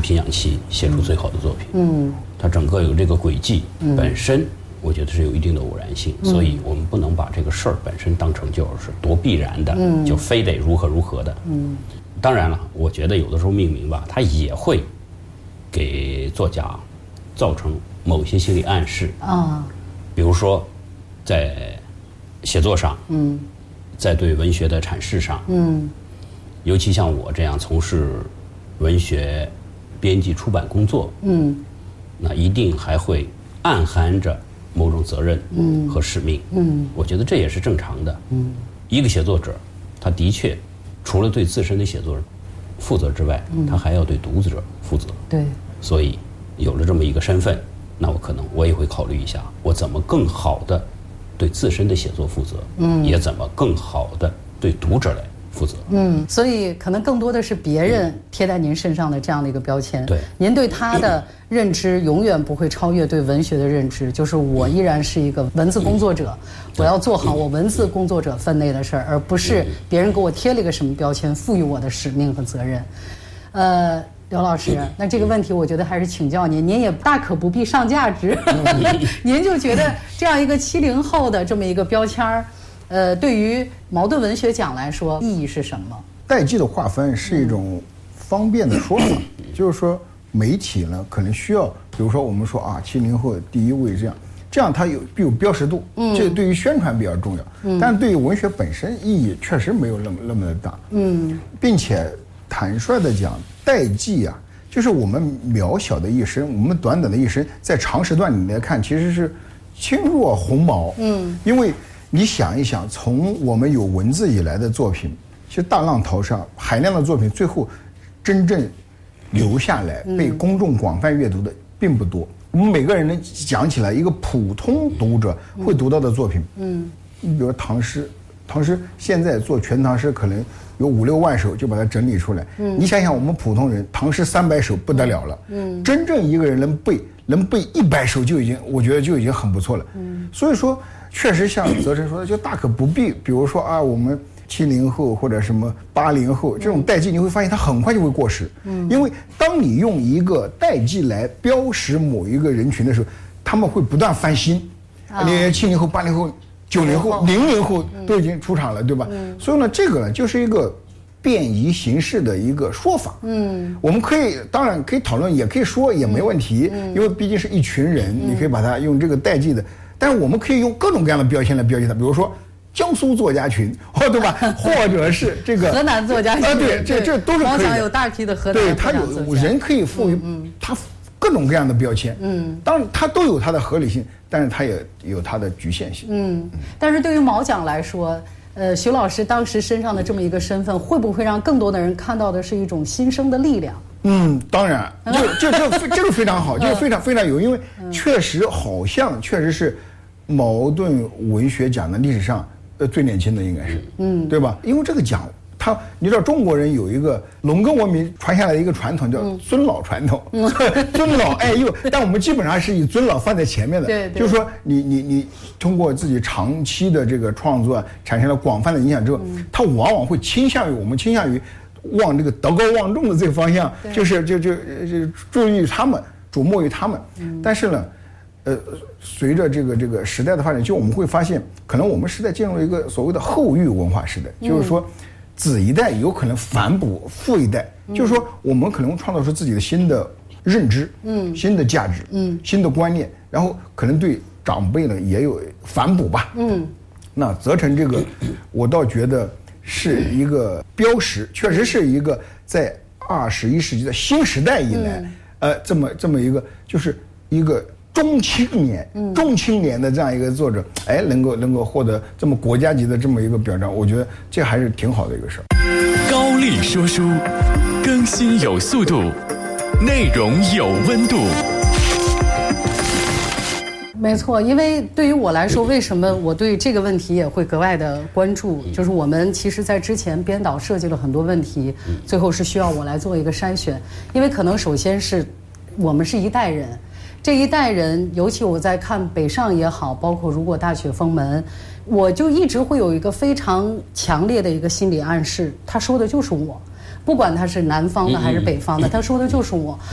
平养期写出最好的作品。它整个有这个轨迹，本身我觉得是有一定的偶然性，所以我们不能把这个事儿本身当成就是多必然的，就非得如何如何的。当然了，我觉得有的时候命名吧，它也会给作家造成某些心理暗示啊，比如说在写作上，在对文学的阐释上，尤其像我这样从事文学编辑出版工作，那一定还会暗含着某种责任和使命。我觉得这也是正常的。一个写作者，他的确除了对自身的写作负责之外，他还要对读者负责。对，所以有了这么一个身份，那我也会考虑一下，我怎么更好的对自身的写作负责，也怎么更好的对读者来负责。 所以可能更多的是别人贴在您身上的这样的一个标签。对，您对他的认知永远不会超越对文学的认知，就是我依然是一个文字工作者，我要做好我文字工作者分内的事儿，而不是别人给我贴了一个什么标签，赋予我的使命和责任。刘老师，那这个问题我觉得还是请教您，您也大可不必上价值，您就觉得这样一个70后的这么一个标签对于茅盾文学奖来说意义是什么？ 代际的划分是一种方便的说法，就是说媒体呢可能需要，比如说我们说啊，70后第一位这样它有标识度，这对于宣传比较重要，但对于文学本身意义确实没有那么的大，并且坦率的讲，代际啊，就是我们渺小的一生，我们短短的一生，在长时段里来看，其实是轻若鸿毛，因为你想一想，从我们有文字以来的作品，其实大浪淘沙，海量的作品，最后真正留下来被公众广泛阅读的并不多。我们每个人能讲起来一个普通读者会读到的作品，你比如唐诗现在做全唐诗可能有5、6万首就把它整理出来，你想想我们普通人唐诗300首不得了了，真正一个人能背100首我觉得就已经很不错了，所以说确实像泽成说的，就大可不必，比如说啊，我们70后或者什么80后这种代际，你会发现它很快就会过时，因为当你用一个代际来标识某一个人群的时候，他们会不断翻新，你70后、80后、90后、00后都已经出场了，对吧？所以呢，这个呢就是一个便宜形式的一个说法。我们当然可以讨论，也可以说也没问题，因为毕竟是一群人，你可以把它用这个代际的。但是我们可以用各种各样的标签来标记它，比如说江苏作家群，对吧？或者是这个河南作家群， 对，这都是可以的。毛讲有大批的河南作家， 对，他有人可以赋予他各种各样的标签，当然它都有它的合理性，但是它也有它的局限性。 但是对于毛奖来说，徐老师当时身上的这么一个身份，会不会让更多的人看到的是一种新生的力量？ 当然，这个非常好，这个非常非常有，因为确实是茅盾文学奖的历史上最年轻的应该是，对吧？因为这个奖，你知道中国人有一个农耕文明传下来的一个传统叫尊老传统，尊老爱幼，但我们基本上是以尊老放在前面的，对，就是说你通过自己长期的这个创作产生了广泛的影响之后，它往往会倾向于往这个德高望重的这个方向，就是注意他们，瞩目于他们。但是呢，随着这个时代的发展，就我们会发现，可能我们时代进入了一个所谓的后育文化时代，就是说子一代有可能反哺父一代，就是说我们可能创造出自己的新的认知，新的价值，新的观念，然后可能对长辈呢也有反哺吧。那泽成这个，我倒觉得是一个标识，确实是一个在21世纪的新时代以来，这么一个就是一个中青年的这样一个作者，能够获得这么国家级的这么一个表彰，我觉得这还是挺好的一个事儿。 高力说书，更新有速度，内容有温度。 没错，因为对于我来说，为什么我对这个问题也会格外的关注，就是我们其实在之前编导设计了很多问题，最后是需要我来做一个筛选，因为可能首先是我们是一代人，这一代人，尤其我在看北上也好，包括如果大雪封门，我就一直会有一个非常强烈的一个心理暗示，他说的就是我，不管他是南方的还是北方的，他说的就是我。